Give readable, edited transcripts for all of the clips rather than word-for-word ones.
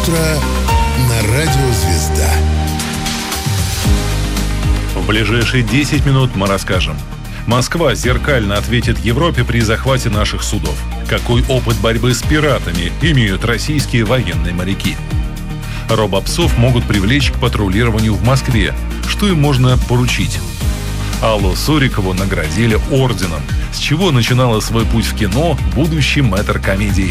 утро на Радио Звезда. В ближайшие 10 минут мы расскажем. Москва зеркально ответит Европе при захвате наших судов. Какой опыт борьбы с пиратами имеют российские военные моряки? Робопсов могут привлечь к патрулированию в Москве. Что им можно поручить? Аллу Сурикову наградили орденом. С чего начинала свой путь в кино будущий мэтр комедии?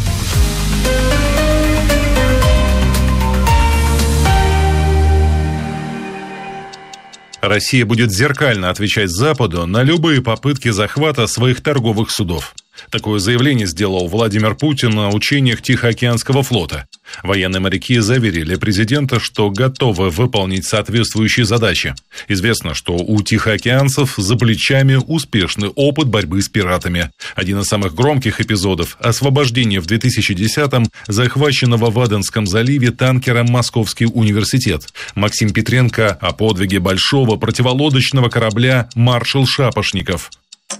Россия будет зеркально отвечать Западу на любые попытки захвата своих торговых судов. Такое заявление сделал Владимир Путин на учениях Тихоокеанского флота. Военные моряки заверили президента, что готовы выполнить соответствующие задачи. Известно, что у тихоокеанцев за плечами успешный опыт борьбы с пиратами. Один из самых громких эпизодов – освобождение в 2010-м захваченного в Аденском заливе танкера «Московский университет». Максим Петренко о подвиге большого противолодочного корабля «Маршал Шапошников».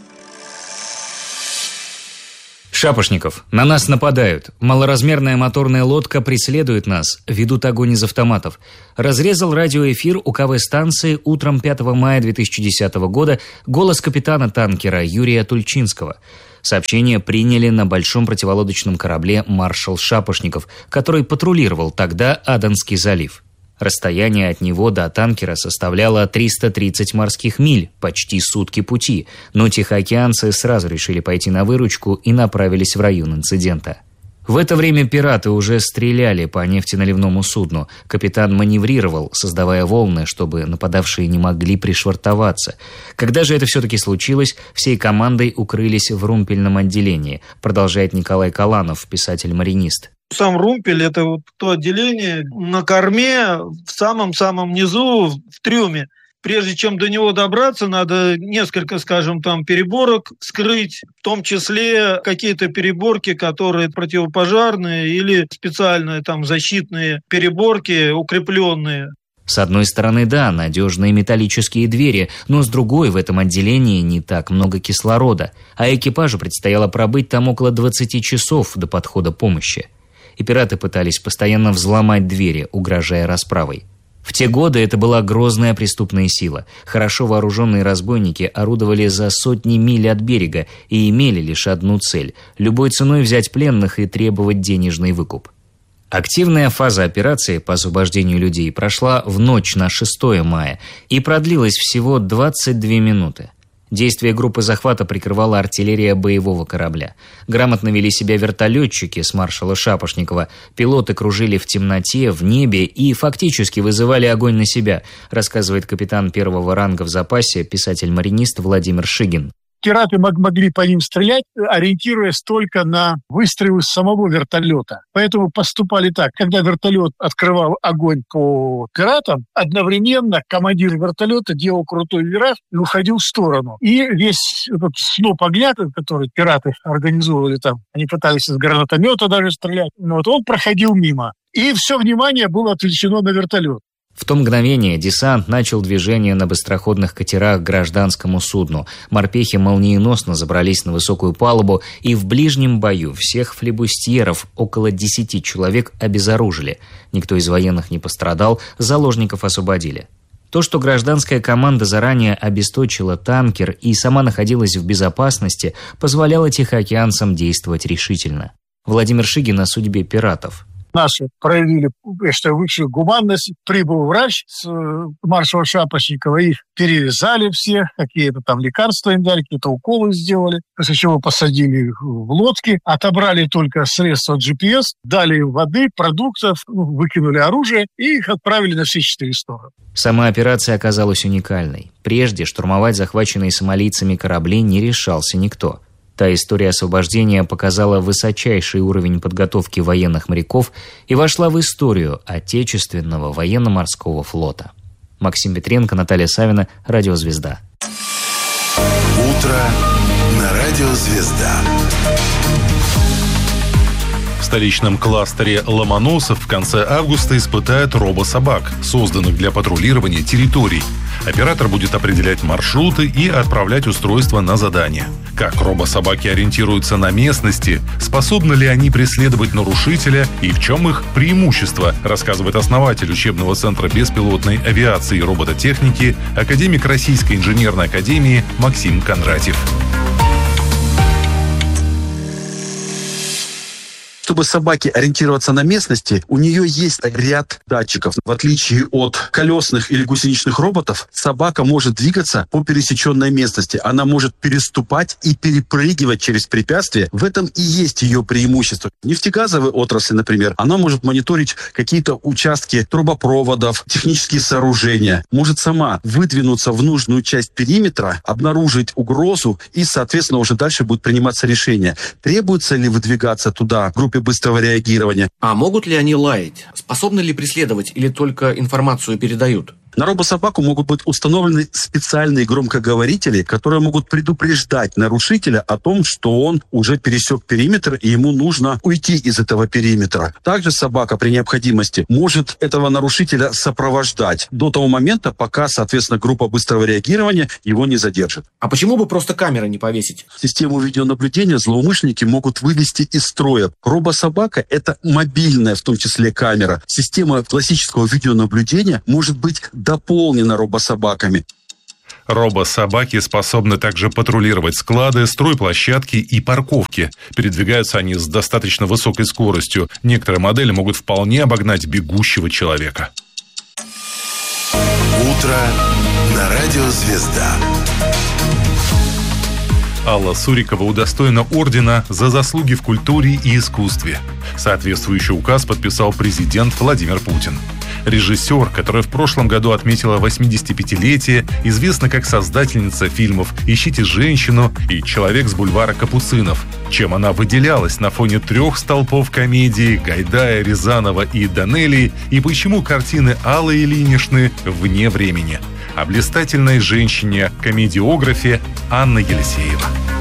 Шапошников, на нас нападают. Малоразмерная моторная лодка преследует нас, ведут огонь из автоматов. Разрезал радиоэфир УКВ-станции утром 5 мая 2010 года голос капитана танкера Юрия Тульчинского. Сообщение приняли на большом противолодочном корабле «Маршал Шапошников», который патрулировал тогда Аденский залив. Расстояние от него до танкера составляло 330 морских миль, почти сутки пути, но тихоокеанцы сразу решили пойти на выручку и направились в район инцидента. В это время пираты уже стреляли по нефтеналивному судну. Капитан маневрировал, создавая волны, чтобы нападавшие не могли пришвартоваться. Когда же это все-таки случилось, всей командой укрылись в румпельном отделении, продолжает Николай Каланов, писатель-маринист. Сам румпель – это вот то отделение на корме, в самом-самом низу, в трюме. Прежде чем до него добраться, надо несколько, скажем, там переборок скрыть, в том числе какие-то переборки, которые противопожарные или специальные там защитные переборки, укрепленные. С одной стороны, да, надежные металлические двери, но с другой, в этом отделении не так много кислорода, а экипажу предстояло пробыть там около 20 часов до подхода помощи. И пираты пытались постоянно взломать двери, угрожая расправой. В те годы это была грозная преступная сила. Хорошо вооруженные разбойники орудовали за сотни миль от берега и имели лишь одну цель – любой ценой взять пленных и требовать денежный выкуп. Активная фаза операции по освобождению людей прошла в ночь на 6 мая и продлилась всего 22 минуты. Действие группы захвата прикрывала артиллерия боевого корабля. Грамотно вели себя вертолетчики с маршала Шапошникова. Пилоты кружили в темноте, в небе и фактически вызывали огонь на себя, рассказывает капитан первого ранга в запасе, писатель-маринист Владимир Шигин. Пираты могли по ним стрелять, ориентируясь только на выстрелы самого вертолета. Поэтому поступали так. Когда вертолет открывал огонь по пиратам, одновременно командир вертолета делал крутой вираж и уходил в сторону. И весь этот сноп огня, который пираты организовывали там, они пытались из гранатомета даже стрелять, он проходил мимо. И все внимание было отвлечено на вертолет. В то мгновение десант начал движение на быстроходных катерах к гражданскому судну. Морпехи молниеносно забрались на высокую палубу и в ближнем бою всех флебустьеров, около 10 человек, обезоружили. Никто из военных не пострадал, заложников освободили. То, что гражданская команда заранее обесточила танкер и сама находилась в безопасности, позволяло тихоокеанцам действовать решительно. Владимир Шигин о судьбе пиратов. Наши проявили, высшую гуманность. Прибыл врач с маршала Шапошникова, их перевязали все, какие-то там лекарства им дали, какие-то уколы сделали, после чего посадили их в лодки, отобрали только средства GPS, дали им воды, продуктов, выкинули оружие и их отправили на все 4 стороны. Сама операция оказалась уникальной. Прежде штурмовать захваченные сомалийцами корабли не решался никто. Та история освобождения показала высочайший уровень подготовки военных моряков и вошла в историю отечественного военно-морского флота. Максим Петренко, Наталья Савина, Радио Звезда. Утро на Радио Звезда. В столичном кластере Ломоносов в конце августа испытают робособак, созданных для патрулирования территорий. Оператор будет определять маршруты и отправлять устройство на задание. Как робособаки ориентируются на местности, способны ли они преследовать нарушителя и в чем их преимущество, рассказывает основатель учебного центра беспилотной авиации и робототехники, академик Российской инженерной академии Максим Кондратьев. Чтобы собаке ориентироваться на местности, у нее есть ряд датчиков. В отличие от колесных или гусеничных роботов, собака может двигаться по пересеченной местности. Она может переступать и перепрыгивать через препятствия. В этом и есть ее преимущество. В нефтегазовой отрасли, например, она может мониторить какие-то участки трубопроводов, технические сооружения. Может сама выдвинуться в нужную часть периметра, обнаружить угрозу и, соответственно, уже дальше будет приниматься решение. Требуется ли выдвигаться туда группе быстрого реагирования. А могут ли они лаять? Способны ли преследовать или только информацию передают? На робособаку могут быть установлены специальные громкоговорители, которые могут предупреждать нарушителя о том, что он уже пересек периметр и ему нужно уйти из этого периметра. Также собака при необходимости может этого нарушителя сопровождать до того момента, пока, соответственно, группа быстрого реагирования его не задержит. А почему бы просто камеры не повесить? Систему видеонаблюдения злоумышленники могут вывести из строя. Робособака – это мобильная, в том числе, камера. Система классического видеонаблюдения может быть дополнена робособаками. Робособаки способны также патрулировать склады, стройплощадки и парковки. Передвигаются они с достаточно высокой скоростью. Некоторые модели могут вполне обогнать бегущего человека. Утро на радио «Звезда». Алла Сурикова удостоена ордена за заслуги в культуре и искусстве. Соответствующий указ подписал президент Владимир Путин. Режиссер, которая в прошлом году отметила 85-летие, известна как создательница фильмов «Ищите женщину» и «Человек с бульвара Капуцинов». Чем она выделялась на фоне 3 столпов комедии Гайдая, Рязанова и Данелии, и почему картины Аллы Ильиничны вне времени. О блистательной женщине-комедиографе Анна Елисеева.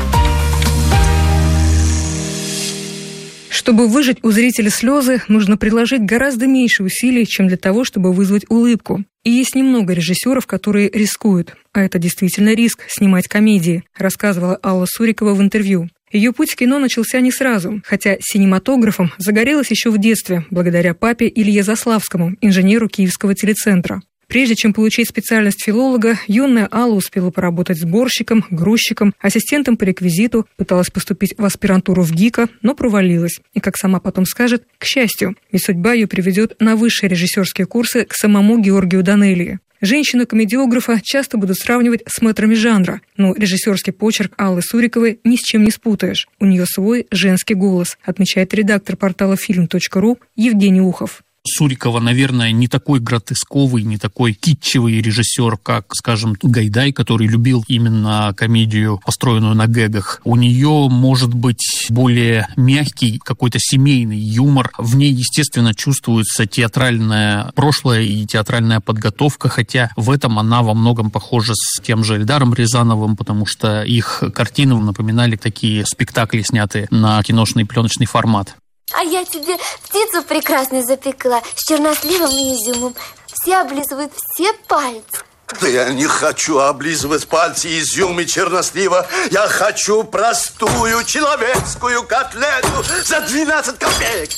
Чтобы выжать у зрителя слезы, нужно приложить гораздо меньше усилий, чем для того, чтобы вызвать улыбку. И есть немного режиссеров, которые рискуют. А это действительно риск – снимать комедии, рассказывала Алла Сурикова в интервью. Ее путь в кино начался не сразу, хотя синематографом загорелась еще в детстве, благодаря папе Илье Заславскому, инженеру Киевского телецентра. Прежде чем получить специальность филолога, юная Алла успела поработать сборщиком, грузчиком, ассистентом по реквизиту, пыталась поступить в аспирантуру в ГИКа, но провалилась. И, как сама потом скажет, к счастью, ведь судьба ее приведет на высшие режиссерские курсы к самому Георгию Данелии. Женщину-комедиографа часто будут сравнивать с мэтрами жанра, но режиссерский почерк Аллы Суриковой ни с чем не спутаешь. У нее свой женский голос, отмечает редактор портала film.ru Евгений Ухов. Сурикова, наверное, не такой гротесковый, не такой китчевый режиссер, как, скажем, Гайдай, который любил именно комедию, построенную на гэгах. У нее может быть более мягкий, какой-то семейный юмор. В ней, естественно, чувствуется театральное прошлое и театральная подготовка, хотя в этом она во многом похожа с тем же Эльдаром Рязановым, потому что их картины напоминали такие спектакли, снятые на киношный пленочный формат. А я тебе птицу прекрасную запекла с черносливом и изюмом. Все облизывают все пальцы. Да я не хочу облизывать пальцы изюм и чернослива. Я хочу простую человеческую котлету за 12 копеек.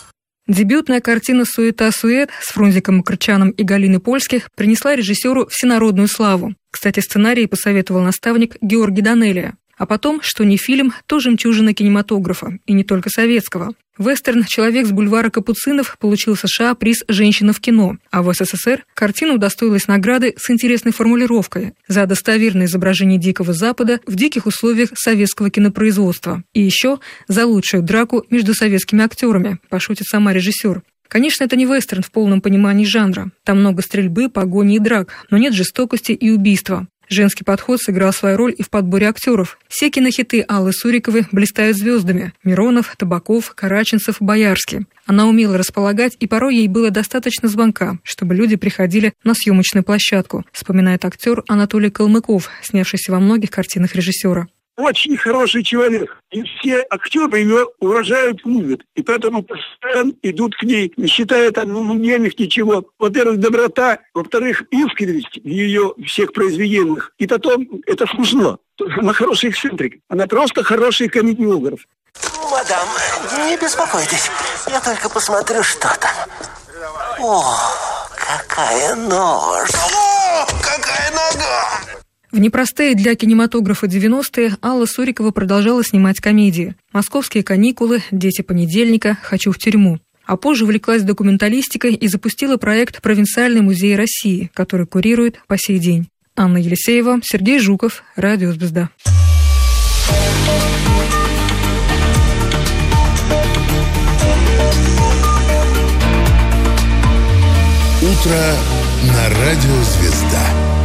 Дебютная картина «Суета-сует» с Фрунзиком Макрчаном и Галиной Польских принесла режиссеру всенародную славу. Кстати, сценарий посоветовал наставник Георгий Данелия. А потом, что не фильм, то жемчужина кинематографа, и не только советского. Вестерн «Человек с бульвара Капуцинов» получил в США приз «Женщина в кино», а в СССР картина удостоилась награды с интересной формулировкой за достоверное изображение Дикого Запада в диких условиях советского кинопроизводства. И еще за лучшую драку между советскими актерами, пошутит сама режиссер. Конечно, это не вестерн в полном понимании жанра. Там много стрельбы, погони и драк, но нет жестокости и убийства. Женский подход сыграл свою роль и в подборе актеров. Все кинохиты Аллы Суриковой блистают звездами. Миронов, Табаков, Караченцев, Боярский. Она умела располагать, и порой ей было достаточно звонка, чтобы люди приходили на съемочную площадку, вспоминает актер Анатолий Калмыков, снявшийся во многих картинах режиссера. очень хороший человек. И все актеры ее уважают, любят. И поэтому постоянно идут к ней, не считая там денег, ничего. Во-первых, доброта. Во-вторых, искренность в ее всех произведениях. И потом, это смешно. Она хороший эксцентрик. Она просто хороший комедиограф. Мадам, не беспокойтесь. Я только посмотрю, что там. О, какая нож! О, какая нога! В непростые для кинематографа 90-е Алла Сурикова продолжала снимать комедии. «Московские каникулы», «Дети понедельника», «Хочу в тюрьму». А позже увлеклась документалистикой и запустила проект «Провинциальный музей России», который курирует по сей день. Анна Елисеева, Сергей Жуков, Радио «Звезда». Утро на Радио «Звезда».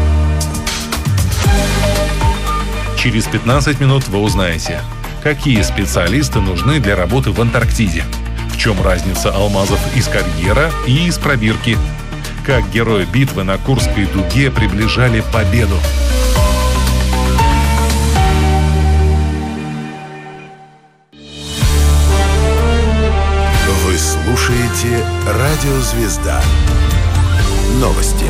Через 15 минут вы узнаете, какие специалисты нужны для работы в Антарктиде, в чем разница алмазов из карьера и из пробирки, как герои битвы на Курской дуге приближали победу. Вы слушаете Радио «Звезда». Новости.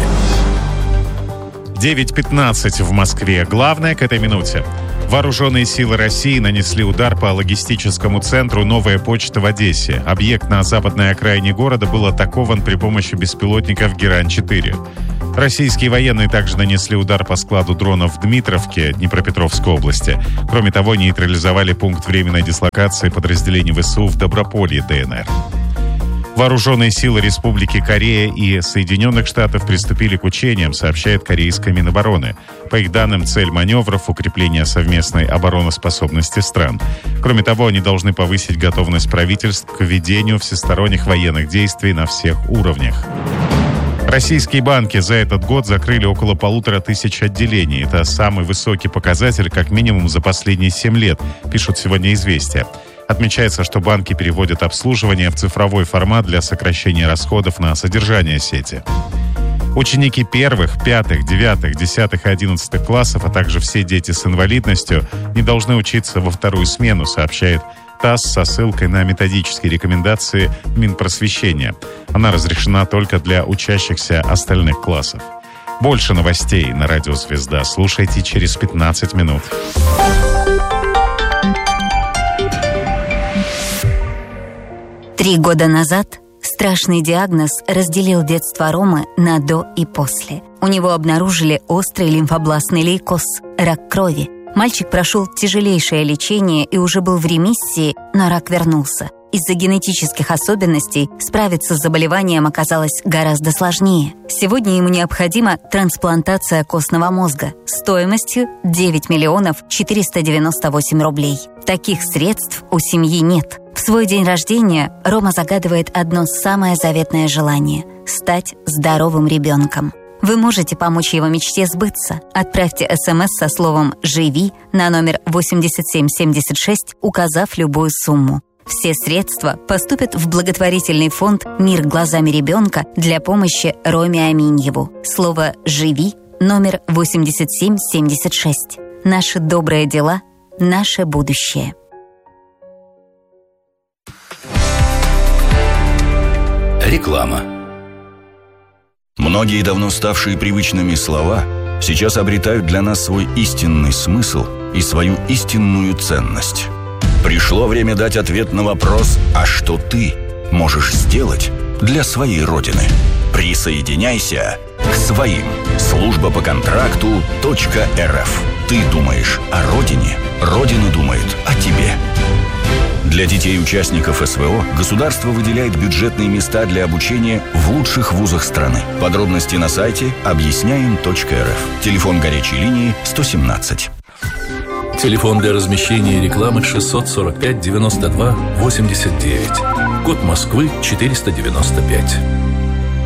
9:15 в Москве. Главное к этой минуте. Вооруженные силы России нанесли удар по логистическому центру «Новая почта» в Одессе. Объект на западной окраине города был атакован при помощи беспилотников «Герань-4». Российские военные также нанесли удар по складу дронов в Дмитровке, Днепропетровской области. Кроме того, нейтрализовали пункт временной дислокации подразделений ВСУ в Доброполье, ДНР. Вооруженные силы Республики Корея и Соединенных Штатов приступили к учениям, сообщает корейская Минобороны. По их данным, цель маневров – укрепление совместной обороноспособности стран. Кроме того, они должны повысить готовность правительств к ведению всесторонних военных действий на всех уровнях. Российские банки за этот год закрыли около 1500 отделений. Это самый высокий показатель как минимум за последние 7 лет, пишут сегодня «Известия». Отмечается, что банки переводят обслуживание в цифровой формат для сокращения расходов на содержание сети. Ученики 1, 5, 9, 10 и 11 классов, а также все дети с инвалидностью не должны учиться во вторую смену, сообщает ТАСС со ссылкой на методические рекомендации Минпросвещения. Она разрешена только для учащихся остальных классов. Больше новостей на Радио «Звезда» слушайте через 15 минут. Три года назад страшный диагноз разделил детство Ромы на «до» и «после». У него обнаружили острый лимфобластный лейкоз – рак крови. Мальчик прошел тяжелейшее лечение и уже был в ремиссии, но рак вернулся. Из-за генетических особенностей справиться с заболеванием оказалось гораздо сложнее. Сегодня ему необходима трансплантация костного мозга стоимостью 9 миллионов 498 рублей. Таких средств у семьи нет. В свой день рождения Рома загадывает одно самое заветное желание – стать здоровым ребенком. Вы можете помочь его мечте сбыться. Отправьте СМС со словом «Живи» на номер 8776, указав любую сумму. Все средства поступят в благотворительный фонд «Мир глазами ребенка» для помощи Роме Аминьеву. Слово «Живи» номер 8776. Наши добрые дела – наше будущее. Реклама. Многие давно ставшие привычными слова сейчас обретают для нас свой истинный смысл и свою истинную ценность. Пришло время дать ответ на вопрос: а что ты можешь сделать для своей Родины? Присоединяйся к своим. Служба по контракту .рф. Ты думаешь о Родине, Родина думает о тебе. Для детей-участников СВО государство выделяет бюджетные места для обучения в лучших вузах страны. Подробности на сайте объясняем.рф. Телефон горячей линии 117. Телефон для размещения рекламы 645 92 89. Код Москвы 495.